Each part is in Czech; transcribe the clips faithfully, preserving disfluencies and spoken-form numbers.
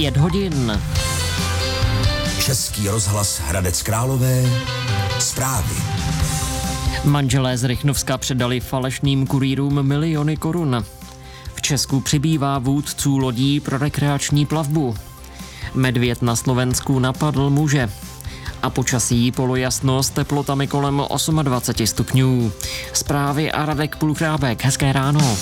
Pět hodin. Český rozhlas Hradec Králové. Zprávy. Manželé z Rychnovska předali falešným kurýrům miliony korun. V Česku přibývá vůdců lodí pro rekreační plavbu. Medvěd na Slovensku napadl muže. A počasí polojasno s teplotami kolem dvacet osm stupňů. Zprávy a Radek Půlkrábek. Hezké ráno.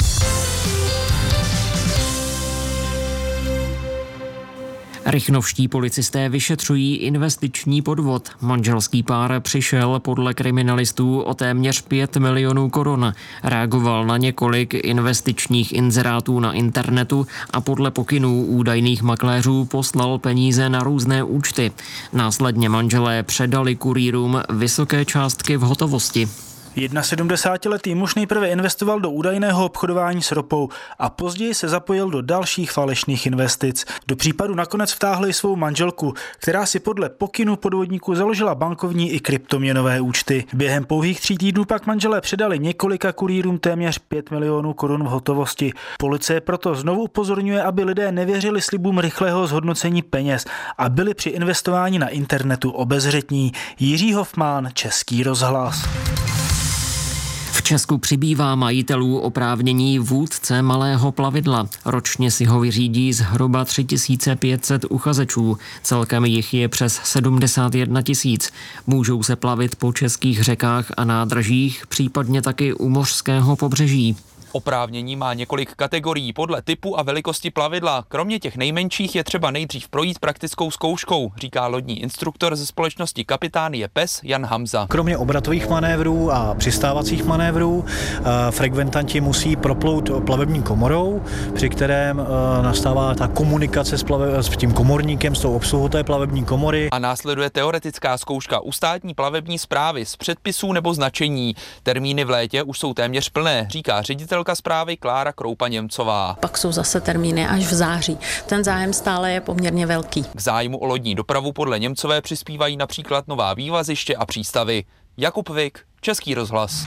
Rychnovští policisté vyšetřují investiční podvod. Manželský pár přišel podle kriminalistů o téměř pět milionů korun. Reagoval na několik investičních inzerátů na internetu a podle pokynů údajných makléřů poslal peníze na různé účty. Následně manželé předali kurýrům vysoké částky v hotovosti. sedmdesátletý muž nejprve investoval do údajného obchodování s ropou a později se zapojil do dalších falešných investic. Do případu nakonec vtáhli svou manželku, která si podle pokynu podvodníků založila bankovní i kryptoměnové účty. Během pouhých tří týdnů pak manželé předali několika kurýrům téměř pět milionů korun v hotovosti. Policie proto znovu upozorňuje, aby lidé nevěřili slibům rychlého zhodnocení peněz a byli při investování na internetu obezřetní. Jiří Hofmann, Český rozhlas. V Česku přibývá majitelů oprávnění vůdce malého plavidla. Ročně si ho vyřídí zhruba tři tisíce pět set uchazečů. Celkem jich je přes sedmdesát jedna tisíc. Můžou se plavit po českých řekách a nádržích, případně taky u mořského pobřeží. Oprávnění má několik kategorií podle typu a velikosti plavidla. Kromě těch nejmenších je třeba nejdřív projít praktickou zkouškou, říká lodní instruktor ze společnosti Kapitánie P E S Jan Hamza. Kromě obratových manévrů a přistávacích manévrů frekventanti musí proplout plavební komorou, při kterém nastává ta komunikace s, plave, s tím komorníkem, s tou obsluhou té plavební komory. A následuje teoretická zkouška u státní plavební správy z předpisů nebo značení. Termíny v létě už jsou téměř plné, říká ředitel zprávy Klára Kroupa-Němcová. Pak jsou zase termíny až v září. Ten zájem stále je poměrně velký. K zájmu o lodní dopravu podle Němcové přispívají například nová vývaziště a přístavy. Jakub Vik, Český rozhlas.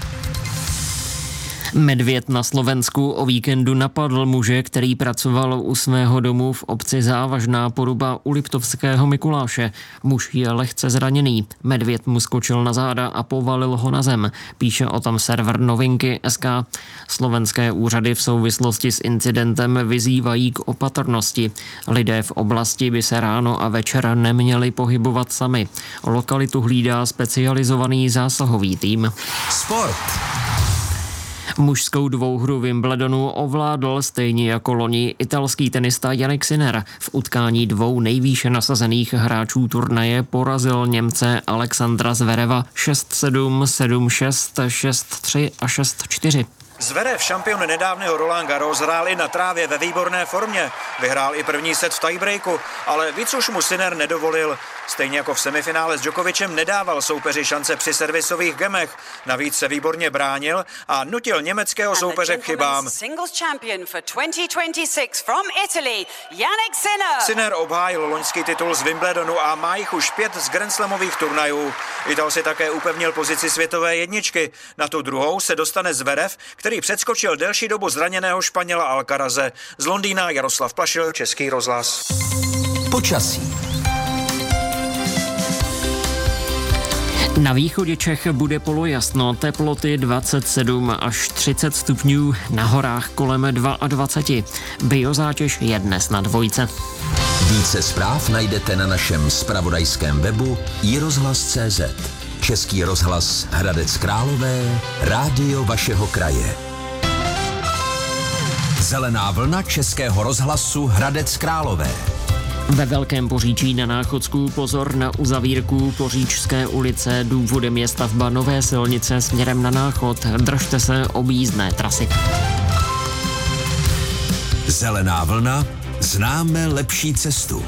Medvěd na Slovensku o víkendu napadl muže, který pracoval u svého domu v obci Závažná Poruba u Liptovského Mikuláše. Muž je lehce zraněný. Medvěd mu skočil na záda a povalil ho na zem. Píše o tom server Novinky tečka es ká. Slovenské úřady v souvislosti s incidentem vyzývají k opatrnosti. Lidé v oblasti by se ráno a večer neměli pohybovat sami. Lokalitu hlídá specializovaný zásahový tým. Sport. Mužskou dvouhru Wimbledonu ovládl stejně jako loni italský tenista Jannik Sinner. V utkání dvou nejvýše nasazených hráčů turnaje porazil Němce Alexandra Zvereva šest sedm, sedm šest, šest tři a šest čtyři. Zverev, šampion nedávného Roland Garros, hrál i na trávě ve výborné formě. Vyhrál i první set v tiebreaku, ale víc už mu Sinner nedovolil. Stejně jako v semifinále s Djokovicem nedával soupeři šance při servisových gemech. Navíc se výborně bránil a nutil německého soupeře k chybám. Sinner obhájil loňský titul z Wimbledonu a má jich už pět z grandslamových turnajů. Ital si také upevnil pozici světové jedničky. Na tu druhou se dostane Zverev, který předskočil delší dobu zraněného Španěla Alcaraze. Z Londýna Jaroslav Plašil, Český rozhlas. Počasí. Na východě Čech bude polojasno, teploty dvacet sedm až třicet stupňů, na horách kolem dvacet dva. Biozátěž je dnes na dvojce. Více zpráv najdete na našem zpravodajském webu i rozhlas tečka cé zet. Český rozhlas Hradec Králové, rádio vašeho kraje. Zelená vlna Českého rozhlasu Hradec Králové. Ve Velkém Poříčí na Náchodsku pozor na uzavírku Poříčské ulice. Důvodem je stavba nové silnice směrem na Náchod. Držte se objízdné trasy. Zelená vlna, známe lepší cestu.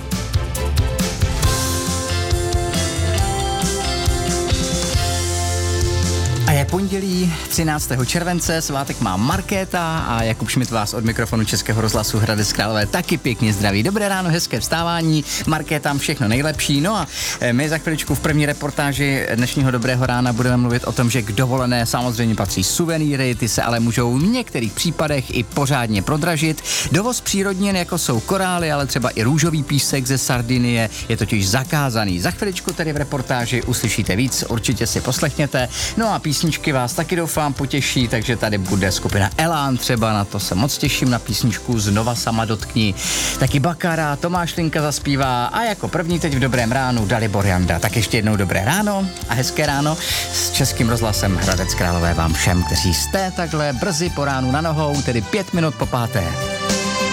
A jak Je pondělí třináctého července, svátek má Markéta a Jakub Šmit vás od mikrofonu Českého rozhlasu Hradec Králové taky pěkně zdraví. Dobré ráno, hezké vstávání, Markétám všechno nejlepší. No a my za chviličku v první reportáži dnešního Dobrého rána budeme mluvit o tom, že k dovolené samozřejmě patří suvenýry, ty se ale můžou v některých případech i pořádně prodražit. Dovoz přírodnin, jako jsou korály, ale třeba i růžový písek ze Sardinie, je totiž zakázaný. Za chviličku tedy v reportáži uslyšíte víc, určitě si poslechněte. No a písničky vás taky doufám potěší, takže tady bude skupina Elán třeba, na to se moc těším, na písničku Znova sama dotkni. Taky Bakara, Tomáš Linka zaspívá a jako první teď v Dobrém ránu Dalibor Janda. Tak ještě jednou dobré ráno a hezké ráno s Českým rozhlasem Hradec Králové vám všem, kteří jste takhle brzy po ránu na nohou, tedy pět minut po páté.